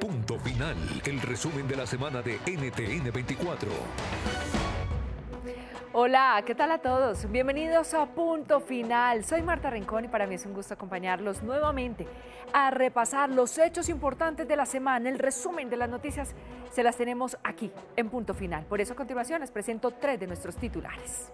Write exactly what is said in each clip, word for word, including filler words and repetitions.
Punto Final, el resumen de la semana de N T N veinticuatro. Hola, ¿qué tal a todos? Bienvenidos a Punto Final. Soy Marta Rincón y para mí es un gusto acompañarlos nuevamente a repasar los hechos importantes de la semana. El resumen de las noticias se las tenemos aquí en Punto Final. Por eso a continuación les presento tres de nuestros titulares.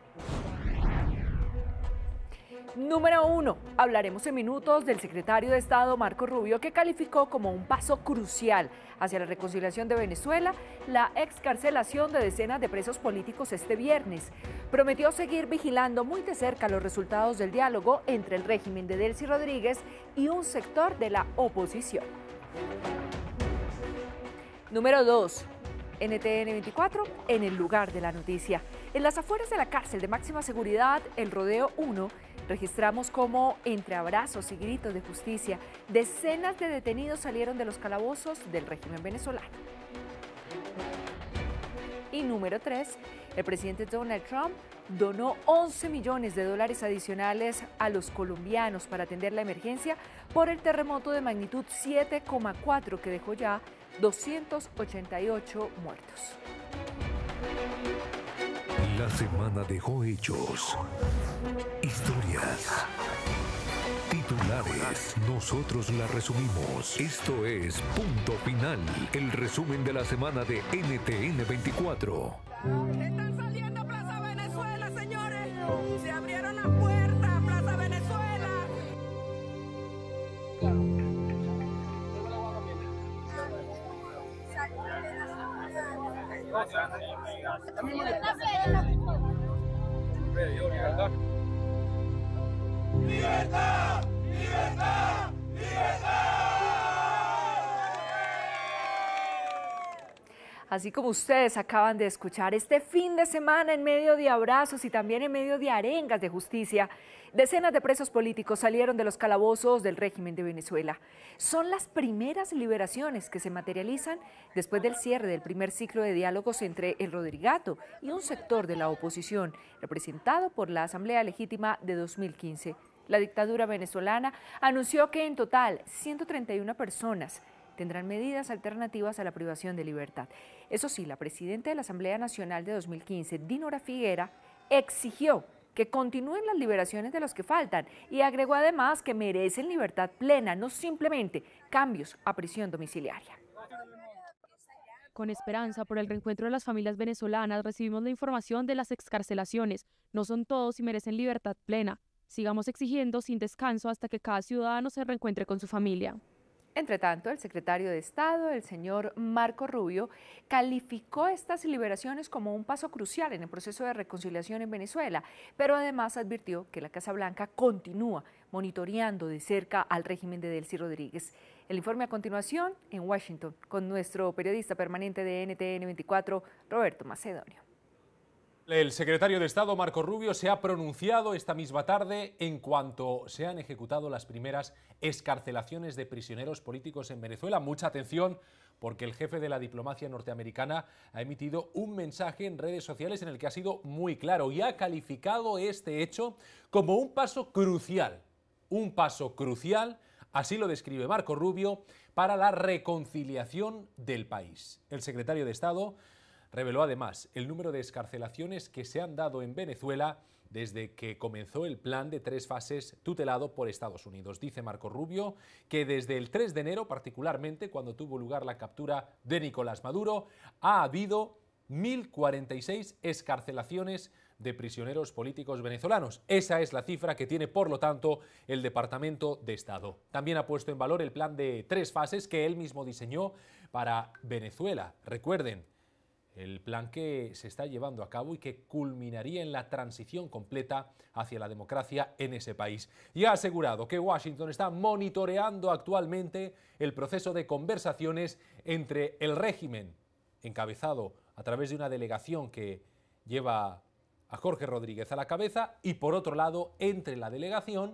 Número uno, hablaremos en minutos del secretario de Estado Marco Rubio, que calificó como un paso crucial hacia la reconciliación de Venezuela la excarcelación de decenas de presos políticos este viernes. Prometió seguir vigilando muy de cerca los resultados del diálogo entre el régimen de Delcy Rodríguez y un sector de la oposición. Número dos. N T N veinticuatro en el lugar de la noticia. En las afueras de la cárcel de máxima seguridad, el Rodeo uno, registramos cómo, entre abrazos y gritos de justicia, decenas de detenidos salieron de los calabozos del régimen venezolano. Y número tres, el presidente Donald Trump donó once millones de dólares adicionales a los colombianos para atender la emergencia por el terremoto de magnitud siete coma cuatro que dejó ya doscientos ochenta y ocho muertos. La semana dejó hechos, historias, titulares. Nosotros la resumimos. Esto es Punto Final, el resumen de la semana de N T N veinticuatro. Están saliendo a Plaza Venezuela, señores. Se abrieron las puertas a Plaza Venezuela. ¡Libertad! ¡Libertad! ¡Libertad! Así como ustedes acaban de escuchar, este fin de semana, en medio de abrazos y también en medio de arengas de justicia, decenas de presos políticos salieron de los calabozos del régimen de Venezuela. Son las primeras liberaciones que se materializan después del cierre del primer ciclo de diálogos entre el Rodrigato y un sector de la oposición, representado por la Asamblea Legítima de dos mil quince. La dictadura venezolana anunció que en total ciento treinta y una personas tendrán medidas alternativas a la privación de libertad. Eso sí, la presidenta de la Asamblea Nacional de dos mil quince, Dinora Figuera, exigió que continúen las liberaciones de los que faltan y agregó además que merecen libertad plena, no simplemente cambios a prisión domiciliaria. Con esperanza por el reencuentro de las familias venezolanas, recibimos la información de las excarcelaciones. No son todos y merecen libertad plena. Sigamos exigiendo sin descanso hasta que cada ciudadano se reencuentre con su familia. Entre tanto, el secretario de Estado, el señor Marco Rubio, calificó estas liberaciones como un paso crucial en el proceso de reconciliación en Venezuela, pero además advirtió que la Casa Blanca continúa monitoreando de cerca al régimen de Delcy Rodríguez. El informe a continuación en Washington con nuestro periodista permanente de N T N veinticuatro, Roberto Macedonio. El secretario de Estado, Marco Rubio, se ha pronunciado esta misma tarde en cuanto se han ejecutado las primeras excarcelaciones de prisioneros políticos en Venezuela. Mucha atención, porque el jefe de la diplomacia norteamericana ha emitido un mensaje en redes sociales en el que ha sido muy claro y ha calificado este hecho como un paso crucial, un paso crucial, así lo describe Marco Rubio, para la reconciliación del país. El secretario de Estado reveló además el número de excarcelaciones que se han dado en Venezuela desde que comenzó el plan de tres fases tutelado por Estados Unidos. Dice Marco Rubio que desde el tres de enero, particularmente cuando tuvo lugar la captura de Nicolás Maduro, ha habido mil cuarenta y seis excarcelaciones de prisioneros políticos venezolanos. Esa es la cifra que tiene, por lo tanto, el Departamento de Estado. También ha puesto en valor el plan de tres fases que él mismo diseñó para Venezuela. Recuerden, el plan que se está llevando a cabo y que culminaría en la transición completa hacia la democracia en ese país. Y ha asegurado que Washington está monitoreando actualmente el proceso de conversaciones entre el régimen, encabezado a través de una delegación que lleva a Jorge Rodríguez a la cabeza, y por otro lado, entre la delegación